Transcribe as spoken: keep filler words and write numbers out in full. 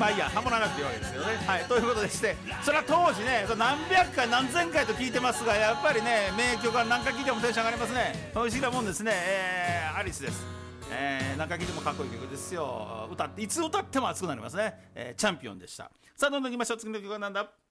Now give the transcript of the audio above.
まあいいや、ハモらなくていいわけですけどね。はい、ということでして、それは当時ね、何百回何千回と聞いてますが、やっぱりね、名曲は何回聴いてもテンション上がりますね。不思議なもんですね。えー、アリスです。えー、何回聴いてもかっこいい曲ですよ。歌っていつ歌っても熱くなりますね。えー、チャンピオンでした。さあどんどんいきましょう。次の曲はなんだ。